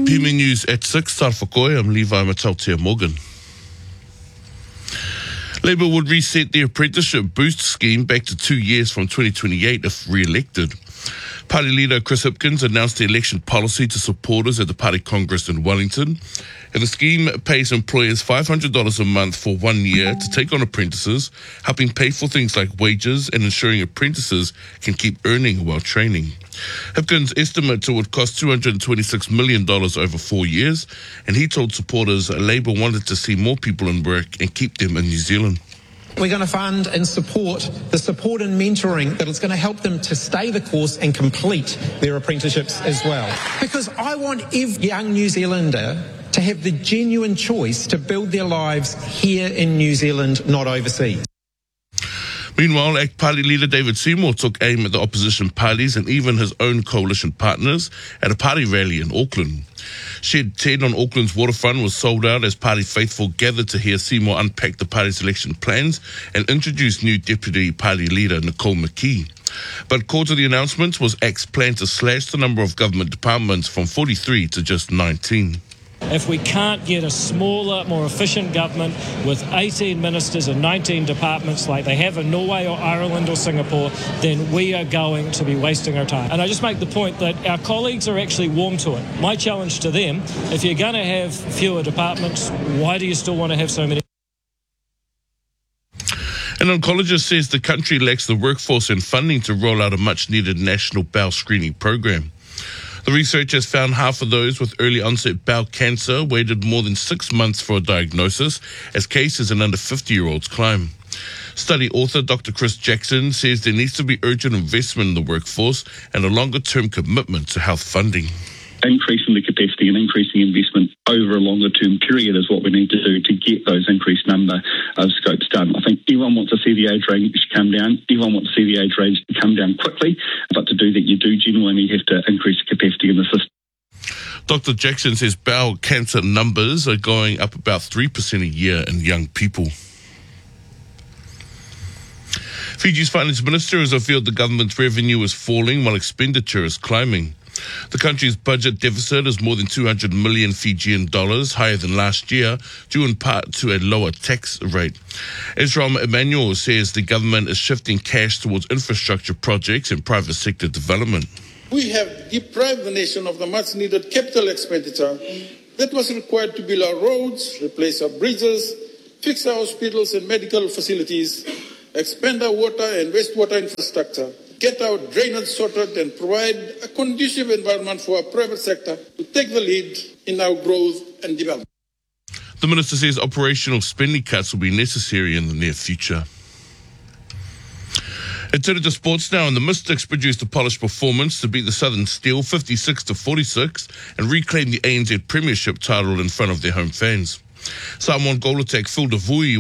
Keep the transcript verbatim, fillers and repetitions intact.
P M News at six, Tarwhakoe, I'm Levi Matautia Morgan. Labour would reset the apprenticeship boost scheme back to two years from twenty twenty-eight if re-elected. Party leader Chris Hipkins announced the election policy to supporters at the party congress in Wellington. And the scheme pays employers five hundred dollars a month for one year to take on apprentices, helping pay for things like wages and ensuring apprentices can keep earning while training. Hipkins estimates it would cost two hundred twenty-six million dollars over four years, and he told supporters Labour wanted to see more people in work and keep them in New Zealand. We're going to fund and support the support and mentoring that is going to help them to stay the course and complete their apprenticeships as well. Because I want every young New Zealander to have the genuine choice to build their lives here in New Zealand, not overseas. Meanwhile, A C T Party leader David Seymour took aim at the opposition parties and even his own coalition partners at a party rally in Auckland. Shed ten on Auckland's waterfront was sold out as party faithful gathered to hear Seymour unpack the party's election plans and introduce new deputy party leader Nicole McKee. But core to the announcement was A C T's plan to slash the number of government departments from forty-three to just nineteen. If we can't get a smaller, more efficient government with eighteen ministers and nineteen departments like they have in Norway or Ireland or Singapore, then we are going to be wasting our time. And I just make the point that our colleagues are actually warm to it. My challenge to them, if you're going to have fewer departments, why do you still want to have so many? An oncologist says the country lacks the workforce and funding to roll out a much-needed national bowel screening program. The research has found half of those with early onset bowel cancer waited more than six months for a diagnosis as cases in under fifty-year-olds climb. Study author Doctor Chris Jackson says there needs to be urgent investment in the workforce and a longer-term commitment to health funding. Increasing the capacity and increasing investment over a longer term period is what we need to do to get those increased number of scopes done. I think everyone wants to see the age range come down. Everyone wants to see the age range come down quickly. But to do that, you do genuinely have to increase the capacity in the system. Doctor Jackson says bowel cancer numbers are going up about three percent a year in young people. Fiji's finance minister has revealed the government's revenue is falling while expenditure is climbing. The country's budget deficit is more than two hundred million Fijian dollars, higher than last year, due in part to a lower tax rate. Esrom Emmanuel says the government is shifting cash towards infrastructure projects and private sector development. We have deprived the nation of the much-needed capital expenditure that was required to build our roads, replace our bridges, fix our hospitals and medical facilities, expand our water and wastewater infrastructure, get our drainage sorted and provide a conducive environment for our private sector to take the lead in our growth and development. The minister says operational spending cuts will be necessary in the near future. In turn to sports now, and the Mystics produced a polished performance to beat the Southern Steel fifty-six to forty-six and reclaim the A N Z Premiership title in front of their home fans. Samoan goal attack Phil Devui